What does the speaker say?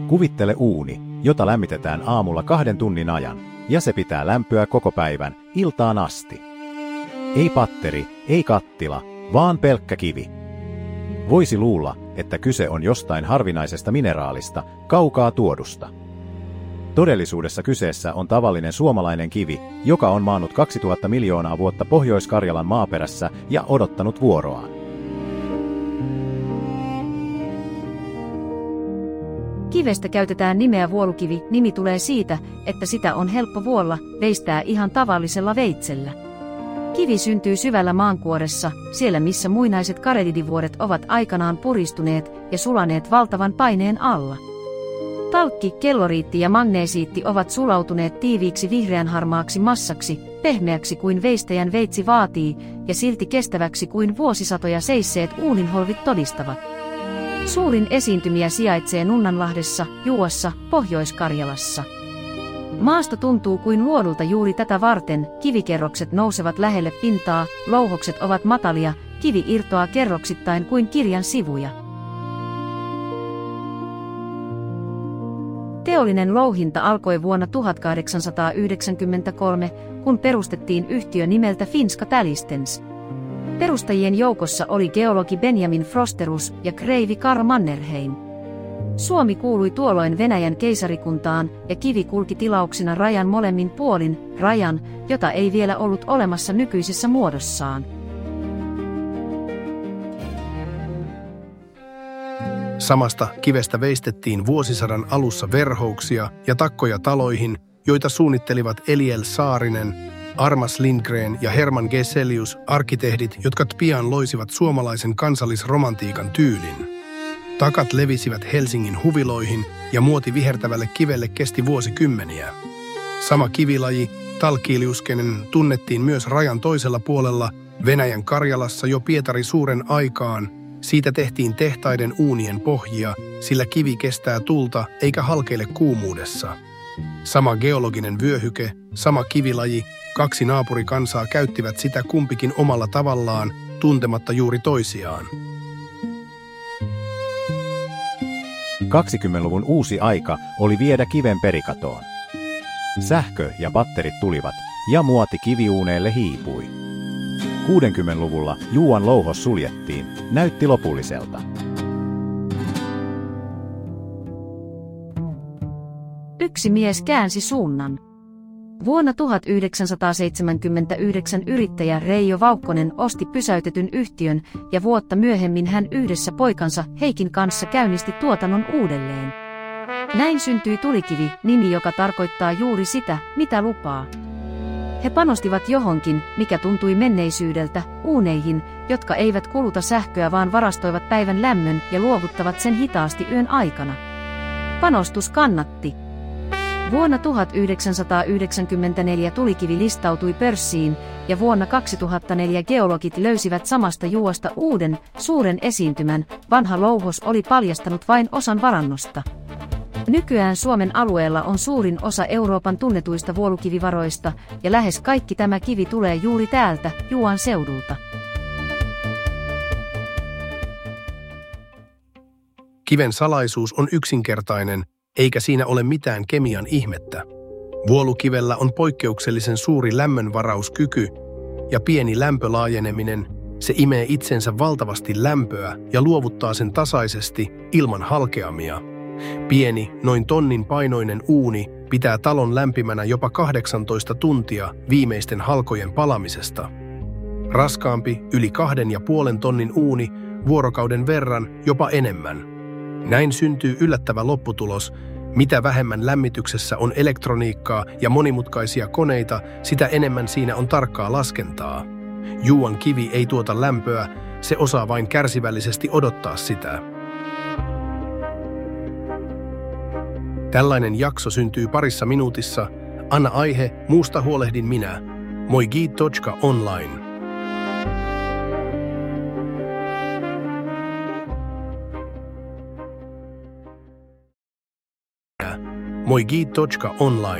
Kuvittele uuni, jota lämmitetään aamulla 2 tunnin ajan, ja se pitää lämpöä koko päivän, iltaan asti. Ei patteri, ei kattila, vaan pelkkä kivi. Voisi luulla, että kyse on jostain harvinaisesta mineraalista, kaukaa tuodusta. Todellisuudessa kyseessä on tavallinen suomalainen kivi, joka on maannut 2000 miljoonaa vuotta Pohjois-Karjalan maaperässä ja odottanut vuoroaan. Kivestä käytetään nimeä vuolukivi. Nimi tulee siitä, että sitä on helppo vuolla, veistää ihan tavallisella veitsellä. Kivi syntyy syvällä maankuoressa, siellä missä muinaiset karelidivuoret ovat aikanaan puristuneet ja sulaneet valtavan paineen alla. Talkki, kelloriitti ja magneesiitti ovat sulautuneet tiiviiksi vihreänharmaaksi massaksi, pehmeäksi kuin veistäjän veitsi vaatii, ja silti kestäväksi kuin vuosisatoja seisseet uuninholvit todistavat. Suurin esiintymiä sijaitsee Nunnanlahdessa, Juuassa, Pohjois-Karjalassa. Maasto tuntuu kuin luodulta juuri tätä varten, kivikerrokset nousevat lähelle pintaa, louhokset ovat matalia, kivi irtoaa kerroksittain kuin kirjan sivuja. Teollinen louhinta alkoi vuonna 1893, kun perustettiin yhtiö nimeltä Finska Tälistens. Perustajien joukossa oli geologi Benjamin Frosterus ja kreivi Karl Mannerheim. Suomi kuului tuolloin Venäjän keisarikuntaan ja kivi kulki tilauksina rajan molemmin puolin, rajan, jota ei vielä ollut olemassa nykyisessä muodossaan. Samasta kivestä veistettiin vuosisadan alussa verhouksia ja takkoja taloihin, joita suunnittelivat Eliel Saarinen, Armas Lindgren ja Herman Geselius, arkkitehdit, jotka pian loisivat suomalaisen kansallisromantiikan tyylin. Takat levisivät Helsingin huviloihin ja muoti vihertävälle kivelle kesti vuosikymmeniä. Sama kivilaji, talkiiliuskenen, tunnettiin myös rajan toisella puolella, Venäjän Karjalassa jo Pietari suuren aikaan. Siitä tehtiin tehtaiden uunien pohjia, sillä kivi kestää tulta eikä halkeile kuumuudessa. Sama geologinen vyöhyke, sama kivilaji, 2 naapurikansaa käyttivät sitä kumpikin omalla tavallaan, tuntematta juuri toisiaan. 20-luvun uusi aika oli viedä kiven perikatoon. Sähkö ja batterit tulivat, ja muoti kiviuuneille hiipui. 60-luvulla Juuan louhos suljettiin, näytti lopulliselta. Yksi mies käänsi suunnan. Vuonna 1979 yrittäjä Reijo Vaukkonen osti pysäytetyn yhtiön ja vuotta myöhemmin hän yhdessä poikansa Heikin kanssa käynnisti tuotannon uudelleen. Näin syntyi Tulikivi, nimi joka tarkoittaa juuri sitä, mitä lupaa. He panostivat johonkin, mikä tuntui menneisyydeltä, uuneihin, jotka eivät kuluta sähköä vaan varastoivat päivän lämmön ja luovuttavat sen hitaasti yön aikana. Panostus kannatti. Vuonna 1994 Tulikivi listautui pörssiin ja vuonna 2004 geologit löysivät samasta juosta uuden, suuren esiintymän. Vanha louhos oli paljastanut vain osan varannosta. Nykyään Suomen alueella on suurin osa Euroopan tunnetuista vuolukivivaroista ja lähes kaikki tämä kivi tulee juuri täältä, Juuan seudulta. Kiven salaisuus on yksinkertainen, eikä siinä ole mitään kemian ihmettä. Vuolukivellä on poikkeuksellisen suuri lämmönvarauskyky ja pieni lämpölaajeneminen. Se imee itsensä valtavasti lämpöä ja luovuttaa sen tasaisesti ilman halkeamia. Pieni, noin tonnin painoinen uuni pitää talon lämpimänä jopa 18 tuntia viimeisten halkojen palamisesta. Raskaampi, yli 2,5 tonnin uuni vuorokauden verran, jopa enemmän. Näin syntyy yllättävä lopputulos. Mitä vähemmän lämmityksessä on elektroniikkaa ja monimutkaisia koneita, sitä enemmän siinä on tarkkaa laskentaa. Juuan kivi ei tuota lämpöä, se osaa vain kärsivällisesti odottaa sitä. Tällainen jakso syntyy parissa minuutissa. Anna aihe, muusta huolehdin minä. moigit.online moigit.online